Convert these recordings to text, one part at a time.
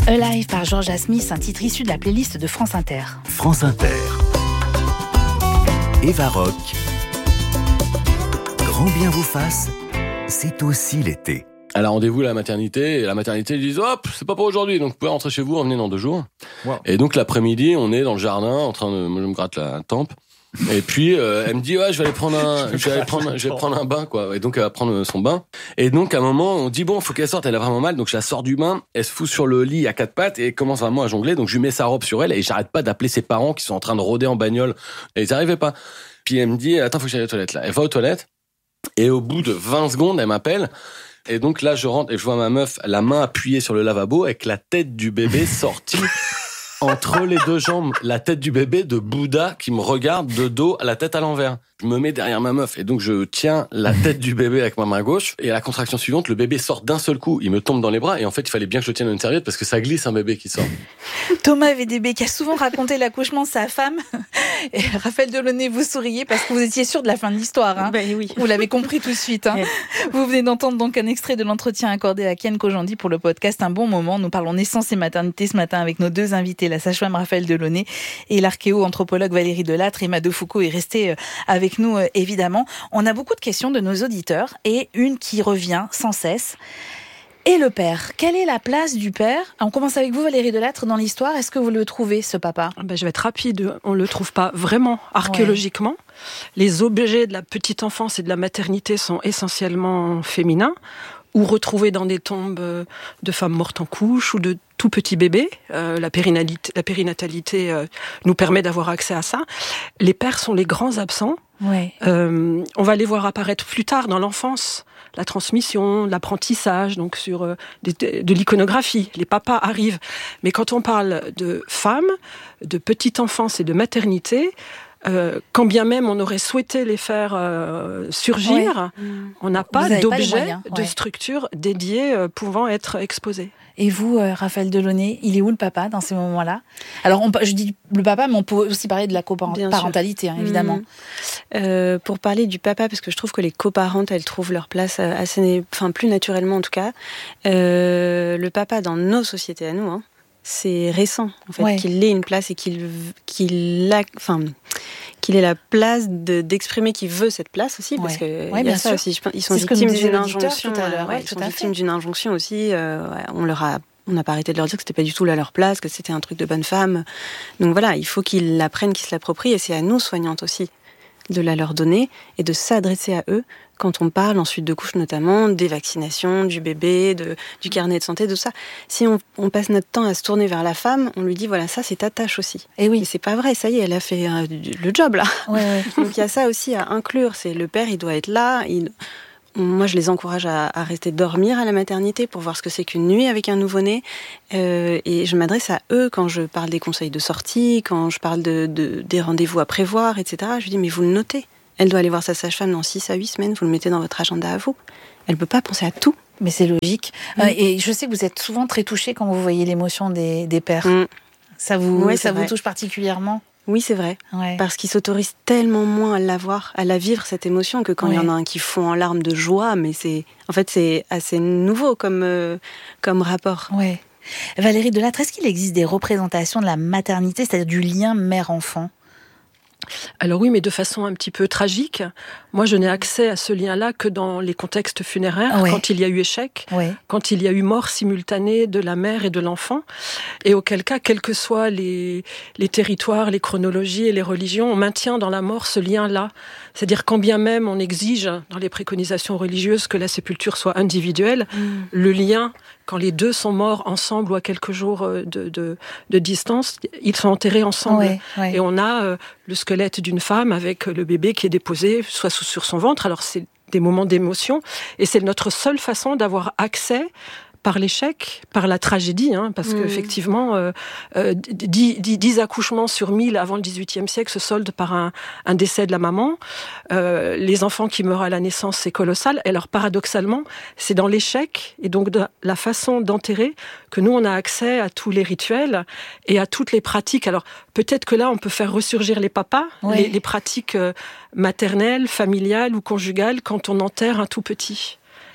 Alive par Georgia Smith, un titre issu de la playlist de France Inter. France Inter. Eva Rock. Grand bien vous fasse, c'est aussi l'été. Elle a rendez-vous à la maternité, et la maternité ils disent « Hop, c'est pas pour aujourd'hui, donc vous pouvez rentrer chez vous, revenez dans 2 jours. Wow. » Et donc l'après-midi, on est dans le jardin, en train de... Moi, je me gratte la tempe. Et puis elle me dit ouais, je vais prendre un bain quoi. Et donc elle va prendre son bain. Et donc à un moment on dit bon, faut qu'elle sorte, elle a vraiment mal. Donc je la sors du bain, elle se fout sur le lit à 4 pattes et commence vraiment à jongler. Donc je lui mets sa robe sur elle et j'arrête pas d'appeler ses parents qui sont en train de rôder en bagnole. Et ils arrivaient pas. Puis elle me dit attends, faut que j'aille aux toilettes là. Elle va aux toilettes et au bout de 20 secondes elle m'appelle. Et donc là je rentre et je vois ma meuf la main appuyée sur le lavabo avec la tête du bébé sortie entre les 2 jambes, la tête du bébé de Bouddha qui me regarde de dos, la tête à l'envers. Je me mets derrière ma meuf et donc je tiens la tête du bébé avec ma main gauche et à la contraction suivante, le bébé sort d'un seul coup, il me tombe dans les bras et en fait il fallait bien que je tienne une serviette parce que ça glisse un bébé qui sort. Thomas VDB qui a souvent raconté l'accouchement de sa femme et Raphaël Delaunay, vous souriez parce que vous étiez sûr de la fin de l'histoire. Hein. Ben oui. Vous l'avez compris tout de suite. Hein. Vous venez d'entendre donc un extrait de l'entretien accordé à Ken Kojandi pour le podcast Un bon moment. Nous parlons naissance et maternité ce matin avec nos 2 invités, la sage-femme Raphaël Delaunay et l'archéo-anthropologue Valérie Delattre. Emma Defoucauld est restée avec nous évidemment. On a beaucoup de questions de nos auditeurs et une qui revient sans cesse. Et le père, quelle est la place du père ? On commence avec vous Valérie Delattre dans l'histoire. Est-ce que vous le trouvez ce papa ? Je vais être rapide. On le trouve pas vraiment archéologiquement. Ouais. Les objets de la petite enfance et de la maternité sont essentiellement féminins ou retrouvés dans des tombes de femmes mortes en couche ou de tout petits bébés. La périnatalité nous permet d'avoir accès à ça. Les pères sont les grands absents. Ouais. On va les voir apparaître plus tard dans l'enfance, la transmission, l'apprentissage, donc sur de l'iconographie. Les papas arrivent. Mais quand on parle de femmes, de petite enfance et de maternité, quand bien même on aurait souhaité les faire surgir, on n'a pas d'objet, de structure dédiée pouvant être exposée. Et vous, Raphaël Delaunay, il est où le papa dans ces moments-là ? Alors, je dis le papa, mais on peut aussi parler de la coparentalité, hein, évidemment. Pour parler du papa, parce que je trouve que les coparentes, elles trouvent leur place plus naturellement en tout cas. Le papa dans nos sociétés à nous, c'est récent en fait qu'il ait une place et qu'il ait la place d'exprimer qu'il veut cette place aussi, parce que y a ça aussi. Ils sont victimes d'une injonction. Ils sont victimes d'une injonction aussi. On n'a pas arrêté de leur dire que c'était pas du tout là leur place, que c'était un truc de bonne femme. Donc voilà, il faut qu'ils l'apprennent, qu'ils se l'approprient, et c'est à nous soignantes aussi de la leur donner et de s'adresser à eux quand on parle ensuite de couches notamment, des vaccinations, du bébé, du carnet de santé, de ça. Si on passe notre temps à se tourner vers la femme, on lui dit voilà, ça c'est ta tâche aussi. Et oui. Mais c'est pas vrai, ça y est, elle a fait le job là. Ouais. Donc il y a ça aussi à inclure, c'est le père, il doit être là, moi, je les encourage à rester dormir à la maternité pour voir ce que c'est qu'une nuit avec un nouveau-né. Et je m'adresse à eux quand je parle des conseils de sortie, quand je parle des rendez-vous à prévoir, etc. Je lui dis, mais vous le notez. Elle doit aller voir sa sage-femme dans 6 à 8 semaines. Vous le mettez dans votre agenda à vous. Elle ne peut pas penser à tout. Mais c'est logique. Et je sais que vous êtes souvent très touchée quand vous voyez l'émotion des pères. Ça vous touche particulièrement ? Oui, c'est vrai. Ouais. Parce qu'ils s'autorisent tellement moins à la vivre, cette émotion, que quand il y en a un qui fond en larmes de joie, mais c'est assez nouveau comme rapport. Ouais. Valérie Delattre, est-ce qu'il existe des représentations de la maternité, c'est-à-dire du lien mère-enfant ? Alors oui, mais de façon un petit peu tragique. Moi, je n'ai accès à ce lien-là que dans les contextes funéraires, quand il y a eu échec, quand il y a eu mort simultanée de la mère et de l'enfant. Et auquel cas, quels que soient les territoires, les chronologies et les religions, on maintient dans la mort ce lien-là. C'est-à-dire quand bien même on exige dans les préconisations religieuses que la sépulture soit individuelle, le lien, quand les 2 sont morts ensemble ou à quelques jours de distance, ils sont enterrés ensemble. Et on a le squelette d'une femme avec le bébé qui est déposé soit sur son ventre. Alors c'est des moments d'émotion et c'est notre seule façon d'avoir accès par l'échec, par la tragédie, parce qu'effectivement, 10 accouchements sur 1000 avant le XVIIIe siècle se soldent par un décès de la maman. Les enfants qui meurent à la naissance, c'est colossal. Et alors, paradoxalement, c'est dans l'échec et donc de la façon d'enterrer que nous, on a accès à tous les rituels et à toutes les pratiques. Alors, peut-être que là, on peut faire ressurgir les papas, les pratiques maternelles, familiales ou conjugales quand on enterre un tout petit.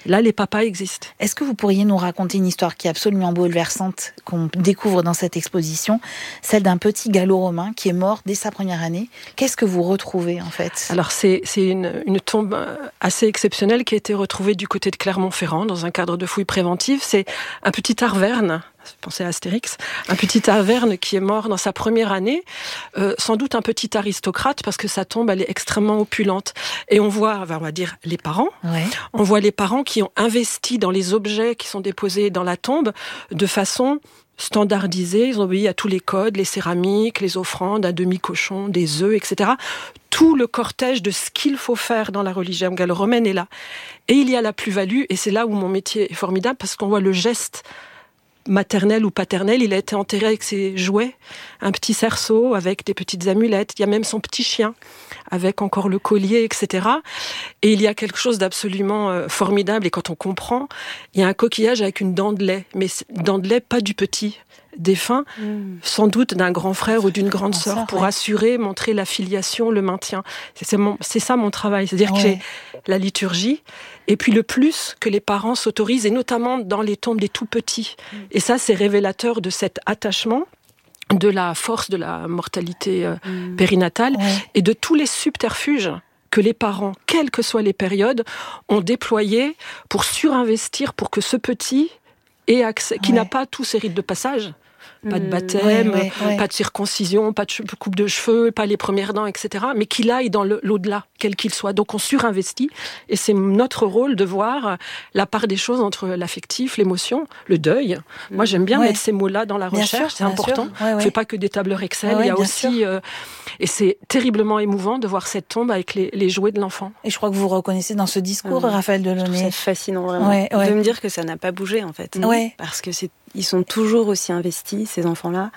Là, les papas existent. Est-ce que vous pourriez nous raconter une histoire qui est absolument bouleversante, qu'on découvre dans cette exposition, celle d'un petit gallo-romain qui est mort dès sa première année? Qu'est-ce que vous retrouvez en fait? Alors c'est une tombe assez exceptionnelle qui a été retrouvée du côté de Clermont-Ferrand dans un cadre de fouilles préventives. C'est un petit Arverne. Pensez à Astérix, un petit Arverne qui est mort dans sa première année, sans doute un petit aristocrate parce que sa tombe elle est extrêmement opulente. Et on voit, on va dire les parents, on voit les parents qui ont investi dans les objets qui sont déposés dans la tombe de façon standardisée. Ils ont obéi à tous les codes, les céramiques, les offrandes, un demi-cochon, des œufs, etc. Tout le cortège de ce qu'il faut faire dans la religion gallo-romaine est là. Et il y a la plus-value, et c'est là où mon métier est formidable parce qu'on voit le geste maternel ou paternel, il a été enterré avec ses jouets, un petit cerceau avec des petites amulettes, il y a même son petit chien avec encore le collier, etc. Et il y a quelque chose d'absolument formidable, et quand on comprend, il y a un coquillage avec une dent de lait, mais dent de lait pas du petit défunt, sans doute d'un grand frère ou d'une grande sœur, pour assurer, montrer la filiation, le maintien. C'est ça mon travail, c'est-à-dire que j'ai la liturgie, et puis le plus que les parents s'autorisent, et notamment dans les tombes des tout petits. Et ça, c'est révélateur de cet attachement, de la force de la mortalité périnatale, et de tous les subterfuges que les parents, quelles que soient les périodes, ont déployés pour surinvestir, pour que ce petit ait accès, qui n'a pas tous ces rites de passage, pas de baptême, pas de circoncision, pas de coupe de cheveux, pas les premières dents, etc., mais qu'il aille dans l'au-delà, quel qu'il soit. Donc on surinvestit, et c'est notre rôle de voir la part des choses entre l'affectif, l'émotion, le deuil. Moi j'aime bien mettre ces mots-là dans la recherche, c'est important. On ne fait pas que des tableurs Excel, il y a aussi... et c'est terriblement émouvant de voir cette tombe avec les jouets de l'enfant. Et je crois que vous reconnaissez dans ce discours, Raphaël Delaunay. C'est fascinant vraiment, de me dire que ça n'a pas bougé en fait. Parce que ils sont toujours aussi investis, ces enfants-là,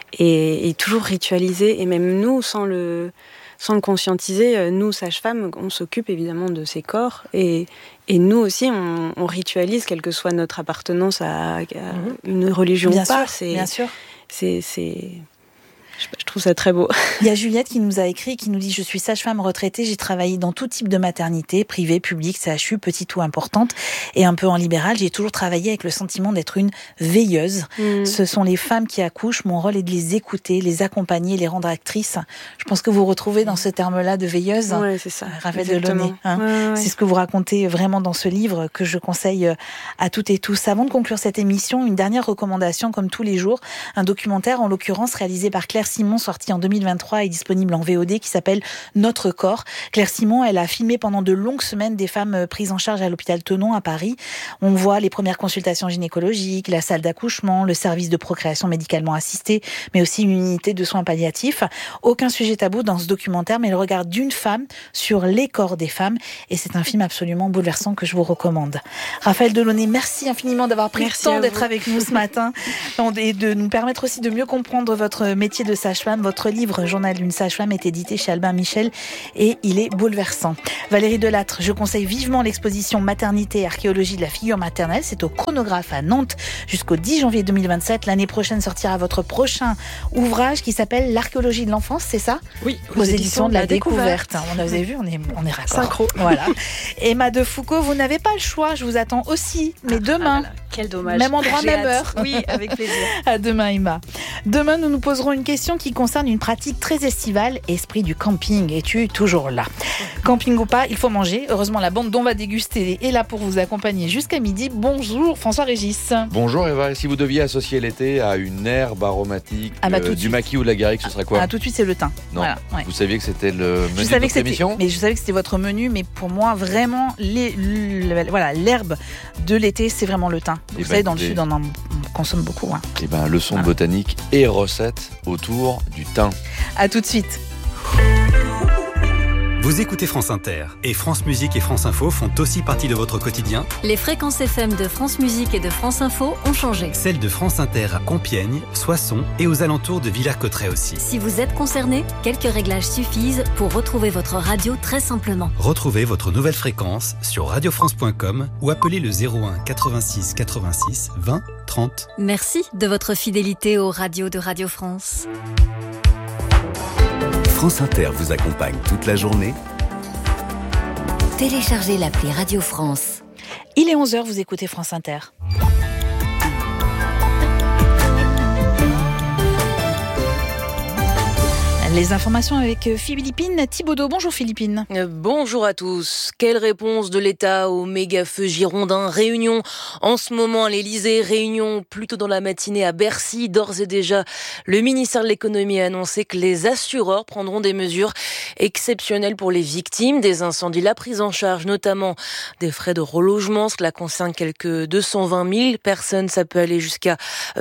et toujours ritualisés, et même nous, sans le conscientiser, nous, sages-femmes, on s'occupe évidemment de ces corps, et nous aussi, on ritualise, quelle que soit notre appartenance à une religion ou pas. Bien sûr. Je trouve ça très beau. Il y a Juliette qui nous a écrit, qui nous dit « Je suis sage-femme retraitée, j'ai travaillé dans tout type de maternité, privée, publique, CHU, petite ou importante, et un peu en libéral. J'ai toujours travaillé avec le sentiment d'être une veilleuse. Ce sont les femmes qui accouchent. Mon rôle est de les écouter, les accompagner, les rendre actrices. » Je pense que vous retrouvez dans ce terme-là de veilleuse. Oui, c'est ça. Raphaël Delaunay. C'est ce que vous racontez vraiment dans ce livre que je conseille à toutes et tous. Avant de conclure cette émission, une dernière recommandation, comme tous les jours, un documentaire, en l'occurrence réalisé par Claire Simon, sorti en 2023 et disponible en VOD, qui s'appelle Notre corps. Claire Simon, elle a filmé pendant de longues semaines des femmes prises en charge à l'hôpital Tenon à Paris. On voit les premières consultations gynécologiques, la salle d'accouchement, le service de procréation médicalement assistée, mais aussi une unité de soins palliatifs. Aucun sujet tabou dans ce documentaire, mais le regard d'une femme sur les corps des femmes, et c'est un film absolument bouleversant que je vous recommande. Raphaël Delaunay, merci infiniment d'avoir pris le temps d'être avec nous ce matin et de nous permettre aussi de mieux comprendre votre métier de sage-femme. Votre livre, Journal d'une sage-femme, est édité chez Albin Michel et il est bouleversant. Valérie Delattre, je conseille vivement l'exposition Maternité et archéologie de la figure maternelle. C'est au Chronographe à Nantes jusqu'au 10 janvier 2027. L'année prochaine sortira votre prochain ouvrage qui s'appelle L'archéologie de l'enfance, c'est ça? Oui, aux éditions de la Découverte. On avait vu, on est raccord. Synchro. Voilà. Emma de Foucault, vous n'avez pas le choix, je vous attends aussi, mais demain. Là. Quel dommage. Même endroit, même heure. Oui, avec plaisir. À demain, Emma. Demain, nous nous poserons une question qui concerne une pratique très estivale, esprit du camping. Es-tu toujours là? Camping ou pas, il faut manger. Heureusement, la bande dont on va déguster est là pour vous accompagner jusqu'à midi. Bonjour François Régis. Bonjour Eva. Si vous deviez associer l'été à une herbe aromatique, du maquis ou de la garrigue, ce serait quoi? Tout de suite, c'est le thym. Non. Voilà, Vous saviez que c'était le menu de votre émission? Mais je savais que c'était votre menu, mais pour moi, vraiment, l'herbe de l'été, c'est vraiment le thym. Vous savez, dans le sud, on en consomme beaucoup. Et leçon de botanique et recettes autour du thym. À tout de suite. Vous écoutez France Inter et France Musique et France Info font aussi partie de votre quotidien. Les fréquences FM de France Musique et de France Info ont changé. Celles de France Inter à Compiègne, Soissons et aux alentours de Villers-Cotterêts aussi. Si vous êtes concerné, quelques réglages suffisent pour retrouver votre radio très simplement. Retrouvez votre nouvelle fréquence sur radiofrance.com ou appelez le 01 86 86 20 30. Merci de votre fidélité aux radios de Radio France. France Inter vous accompagne toute la journée. Téléchargez l'appli Radio France. Il est 11h, vous écoutez France Inter. Les informations avec Philippine Thibaudeau. Bonjour Philippine. Bonjour à tous. Quelle réponse de l'État au méga-feu girondin? Réunion en ce moment à l'Élysée, réunion plutôt dans la matinée à Bercy. D'ores et déjà, le ministère de l'économie a annoncé que les assureurs prendront des mesures exceptionnelles pour les victimes des incendies. La prise en charge notamment des frais de relogement, cela concerne quelques 220 000 personnes. Ça peut aller jusqu'à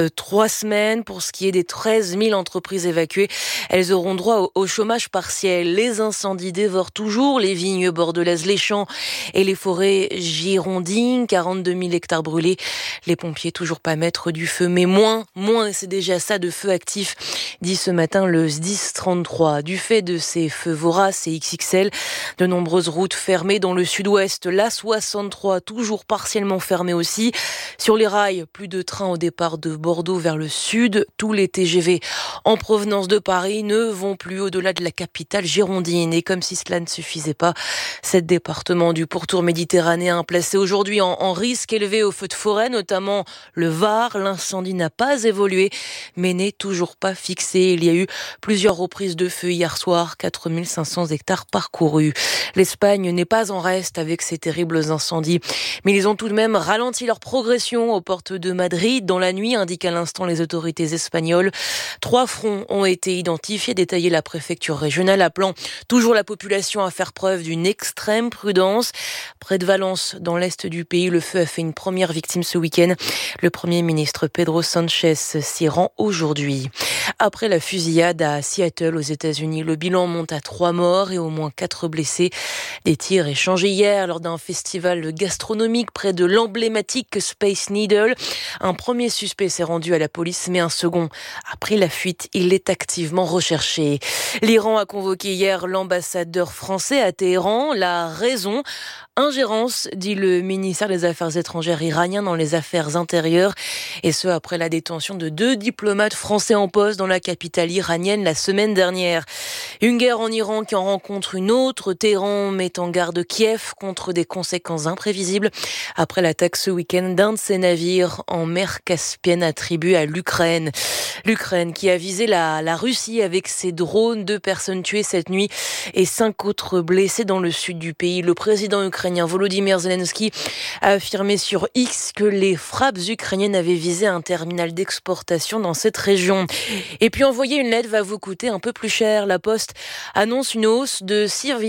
3 semaines. Pour ce qui est des 13 000 entreprises évacuées, elles auront droit au chômage partiel. Les incendies dévorent toujours les vignes bordelaises, les champs et les forêts girondines. 42 000 hectares brûlés. Les pompiers toujours pas maîtres du feu, mais moins, c'est déjà ça de feux actifs, dit ce matin le SDIS 33. Du fait de ces feux voraces et XXL, de nombreuses routes fermées dans le sud-ouest. La 63 toujours partiellement fermée aussi. Sur les rails, plus de trains au départ de Bordeaux vers le sud. Tous les TGV en provenance de Paris ne vont plus au-delà de la capitale girondine. Et comme si cela ne suffisait pas, 7 départements du pourtour méditerranéen placés aujourd'hui en risque élevé au feu de forêt, notamment le Var. L'incendie n'a pas évolué, mais n'est toujours pas fixé. Il y a eu plusieurs reprises de feu hier soir, 4500 hectares parcourus. L'Espagne n'est pas en reste avec ces terribles incendies, mais ils ont tout de même ralenti leur progression aux portes de Madrid dans la nuit, indiquent à l'instant les autorités espagnoles. 3 fronts ont été identifiés, détaillé la préfecture régionale, appelant toujours la population à faire preuve d'une extrême prudence. Près de Valence, dans l'est du pays, le feu a fait une première victime ce week-end. Le Premier ministre Pedro Sánchez s'y rend aujourd'hui. Après la fusillade à Seattle aux États-Unis, le bilan monte à 3 morts et au moins 4 blessés. Des tirs échangés hier lors d'un festival gastronomique près de l'emblématique Space Needle. Un premier suspect s'est rendu à la police, mais un second a pris la fuite. Il est activement recherché. L'Iran a convoqué hier l'ambassadeur français à Téhéran. La raison, ingérence, dit le ministère des Affaires étrangères iranien dans les affaires intérieures. Et ce, après la détention de 2 diplomates français en poste dans la capitale iranienne la semaine dernière. Une guerre en Iran qui en rencontre une autre. Téhéran met en garde Kiev contre des conséquences imprévisibles après l'attaque ce week-end d'un de ses navires en mer Caspienne attribué à l'Ukraine. L'Ukraine qui a visé la Russie avec ses drones, 2 personnes tuées cette nuit et 5 autres blessés dans le sud du pays. Le président ukrainien Volodymyr Zelensky a affirmé sur X que les frappes ukrainiennes avaient visé un terminal d'exportation dans cette région. Et puis envoyer une lettre va vous coûter un peu plus cher. La Poste annonce une hausse de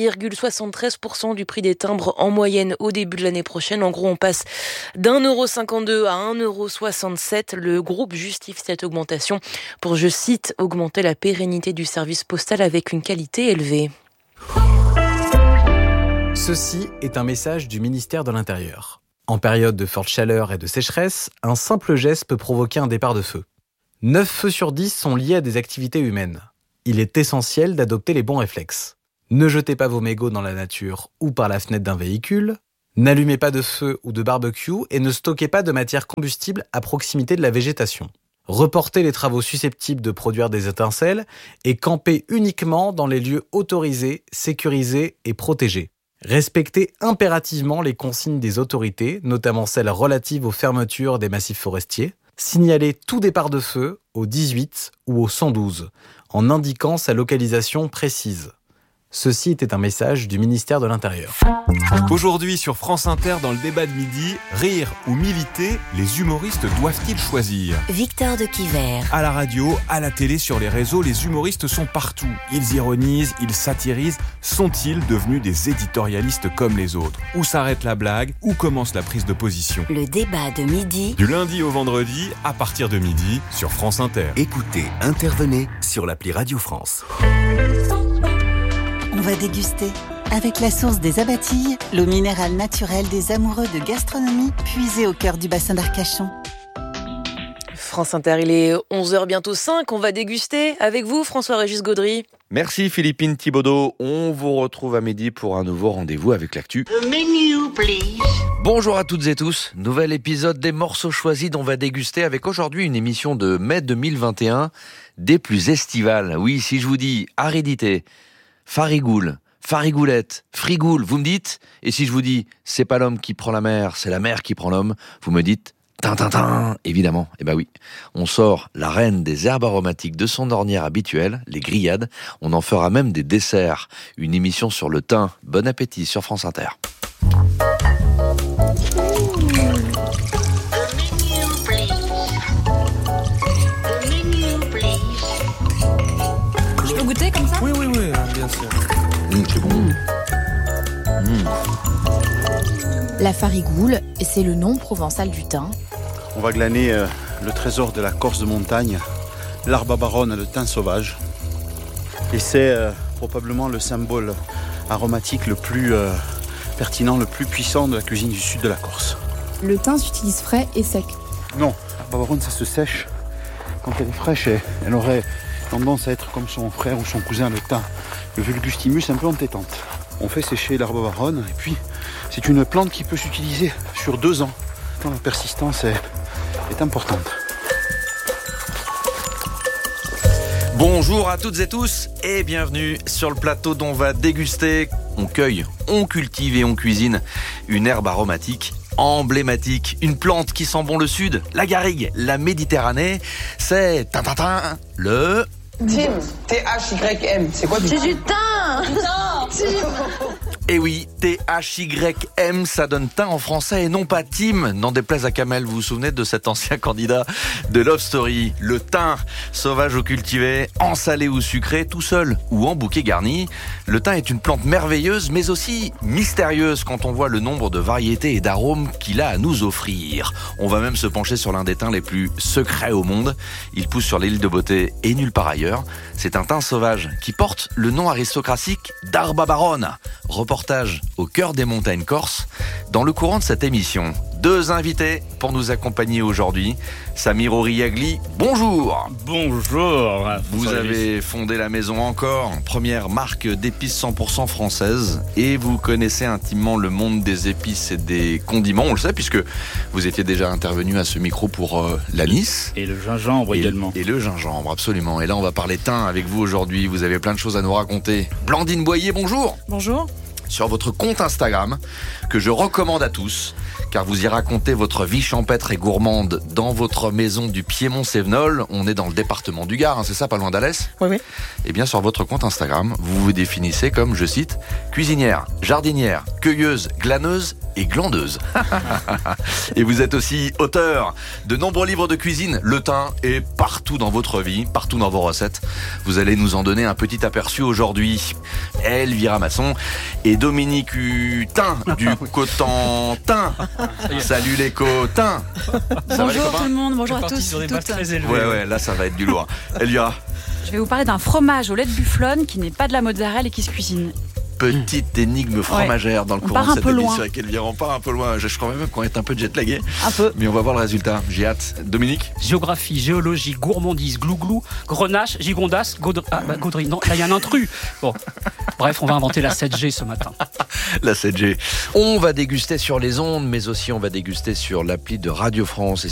6,73% du prix des timbres en moyenne au début de l'année prochaine. En gros, on passe d'1,52 à 1,67 €. Le groupe justifie cette augmentation pour, je cite, augmenter la pérennité du service postal avec une qualité élevée. Ceci est un message du ministère de l'Intérieur. En période de forte chaleur et de sécheresse, un simple geste peut provoquer un départ de feu. 9 feux sur 10 sont liés à des activités humaines. Il est essentiel d'adopter les bons réflexes. Ne jetez pas vos mégots dans la nature ou par la fenêtre d'un véhicule. N'allumez pas de feu ou de barbecue et ne stockez pas de matière combustible à proximité de la végétation. Reportez les travaux susceptibles de produire des étincelles et campez uniquement dans les lieux autorisés, sécurisés et protégés. Respectez impérativement les consignes des autorités, notamment celles relatives aux fermetures des massifs forestiers. Signalez tout départ de feu au 18 ou au 112, en indiquant sa localisation précise. Ceci était un message du ministère de l'Intérieur. Aujourd'hui sur France Inter, dans le débat de midi, rire ou militer, les humoristes doivent-ils choisir ? Victor de Quiver. À la radio, à la télé, sur les réseaux, les humoristes sont partout. Ils ironisent, ils satirisent. Sont-ils devenus des éditorialistes comme les autres ? Où s'arrête la blague ? Où commence la prise de position ? Le débat de midi. Du lundi au vendredi, à partir de midi, sur France Inter. Écoutez, intervenez sur l'appli Radio France. On va déguster avec la source des Abatilles, l'eau minérale naturelle des amoureux de gastronomie, puisée au cœur du bassin d'Arcachon. France Inter, il est 11h bientôt 5. On va déguster avec vous, François-Régis Gaudry. Merci Philippine Thibaudeau. On vous retrouve à midi pour un nouveau rendez-vous avec l'actu. Menu, please. Bonjour à toutes et tous. Nouvel épisode des morceaux choisis dont on va déguster avec aujourd'hui une émission de mai 2021 des plus estivales. Oui, si je vous dis aridité, farigoule, farigoulette, frigoule, vous me dites? Et si je vous dis, c'est pas l'homme qui prend la mer, c'est la mer qui prend l'homme, vous me dites, tintintin, évidemment. Eh ben oui, on sort la reine des herbes aromatiques de son ornière habituelle, les grillades. On en fera même des desserts. Une émission sur le thym. Bon appétit sur France Inter. Je peux goûter comme ça? Oui, bien sûr. C'est bon. La farigoule, c'est le nom provençal du thym. On va glaner le trésor de la Corse de montagne, l'arbre baronne, le thym sauvage. Et c'est probablement le symbole aromatique le plus pertinent, le plus puissant de la cuisine du sud de la Corse. Le thym s'utilise frais et sec. Non, l'arbre baronne, ça se sèche. Quand elle est fraîche, elle aurait tendance à être comme son frère ou son cousin, le thym. Le vulgustimus, un peu entêtante. On fait sécher l'arbre baronne et puis c'est une plante qui peut s'utiliser sur 2 ans. La persistance est importante. Bonjour à toutes et tous et bienvenue sur le plateau dont on va déguster, on cueille, on cultive et on cuisine une herbe aromatique emblématique, une plante qui sent bon le sud, la garrigue, la Méditerranée, c'est le... Thym, T-H-Y-M, c'est quoi du thym? C'est du thym. Et oui, T-H-Y-M, ça donne thym en français et non pas Tim. N'en déplaise à Kamel, vous vous souvenez de cet ancien candidat de Love Story? Le thym, sauvage ou cultivé, en salé ou sucré, tout seul ou en bouquet garni. Le thym est une plante merveilleuse, mais aussi mystérieuse quand on voit le nombre de variétés et d'arômes qu'il a à nous offrir. On va même se pencher sur l'un des thym les plus secrets au monde. Il pousse sur l'île de Beauté et nulle part ailleurs. C'est un thym sauvage qui porte le nom aristocratique d'Arba Baronne. Reportage au cœur des montagnes corses. Dans le courant de cette émission, 2 invités pour nous accompagner aujourd'hui. Samir Oriagli, bonjour. Bonjour. Vous avez fondé la maison Encore, première marque d'épices 100% française, et vous connaissez intimement le monde des épices et des condiments, on le sait, puisque vous étiez déjà intervenu à ce micro pour l'anis. Et le gingembre également. Et le gingembre, absolument. Et là, on va parler thym avec vous aujourd'hui. Vous avez plein de choses à nous raconter. Blandine Boyer, bonjour. Bonjour. Sur votre compte Instagram, que je recommande à tous, car vous y racontez votre vie champêtre et gourmande dans votre maison du Piémont-Sévenol. On est dans le département du Gard, hein, c'est ça, pas loin d'Alès? Oui. Eh bien, sur votre compte Instagram, vous vous définissez comme, je cite, cuisinière, jardinière, cueilleuse, glaneuse et glandeuse. Et vous êtes aussi auteur de nombreux livres de cuisine. Le thym est partout dans votre vie, partout dans vos recettes. Vous allez nous en donner un petit aperçu aujourd'hui. Elvira Masson et Dominique Hutin du Cotentin. Salut les Cotins. Bonjour tout le monde, bonjour à tous. Sur des bases très élevées. Ouais, là ça va être du lourd. Elvira. Je vais vous parler d'un fromage au lait de bufflone qui n'est pas de la mozzarella et qui se cuisine. Petite énigme fromagère dans le courant de cette émission avec Elvira. On part un peu loin. Je crois même qu'on est un peu jet-lagué. Un peu. Mais on va voir le résultat. J'ai hâte. Dominique. Géographie, géologie, gourmandise, glouglou, grenache, gigondas, gaudry. Non, là il y a un intrus. Bon. Bref, on va inventer la 7G ce matin. La 7G. On va déguster sur les ondes, mais aussi on va déguster sur l'appli de Radio France. Et